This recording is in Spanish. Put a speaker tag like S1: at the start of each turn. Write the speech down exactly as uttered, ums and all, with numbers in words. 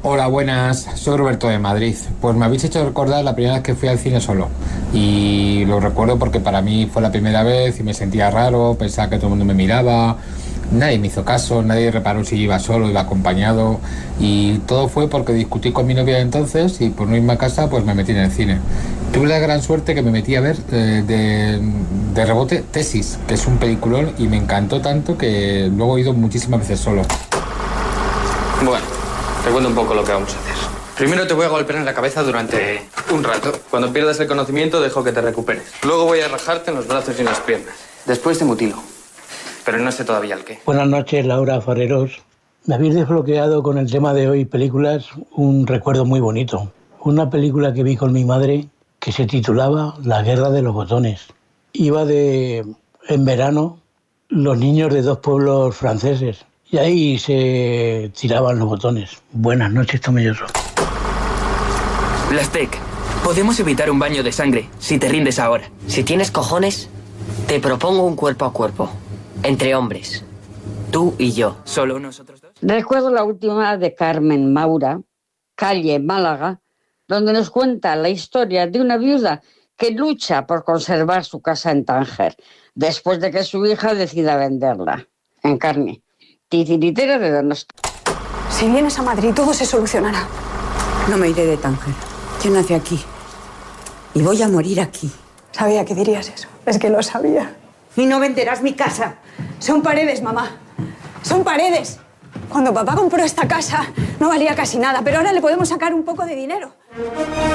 S1: Hola, buenas. Soy Roberto de Madrid. Pues me habéis hecho recordar la primera vez que fui al cine solo. Y lo recuerdo porque para mí fue la primera vez y me sentía raro, pensaba que todo el mundo me miraba, nadie me hizo caso, nadie reparó si iba solo, iba acompañado. Y todo fue porque discutí con mi novia de entonces y por no irme a casa pues me metí en el cine. Tuve la gran suerte que me metí a ver eh, de, de rebote Tesis, que es un peliculón y me encantó tanto que luego he ido muchísimas veces solo.
S2: Bueno, te cuento un poco lo que vamos a hacer. Primero te voy a golpear en la cabeza durante un rato. Cuando pierdas el conocimiento dejo que te recuperes. Luego voy a rajarte en los brazos y en las piernas. Después te mutilo. Pero no sé todavía el qué.
S3: Buenas noches, Laura Fareros. Me habéis desbloqueado con el tema de hoy, películas, un recuerdo muy bonito. Una película que vi con mi madre que se titulaba La guerra de los botones. Iba de, en verano, los niños de dos pueblos franceses. Y ahí se tiraban los botones. Buenas noches, Tomelloso.
S4: Blastec, podemos evitar un baño de sangre si te rindes ahora.
S5: Si tienes cojones, te propongo un cuerpo a cuerpo. Entre hombres. Tú y yo.
S4: ¿Solo nosotros dos?
S6: Recuerdo la última de Carmen Maura, calle Málaga, donde nos cuenta la historia de una viuda que lucha por conservar su casa en Tánger, después de que su hija decida venderla. En carne. Titiritera de Donosti.
S7: Si vienes a Madrid, todo se solucionará.
S8: No me iré de Tánger. Yo nací aquí. Y voy a morir aquí.
S7: Sabía que dirías eso. Es que lo sabía.
S8: Y no venderás mi casa.
S7: Son paredes, mamá. Son paredes. Cuando papá compró esta casa, no valía casi nada, pero ahora le podemos sacar un poco de dinero.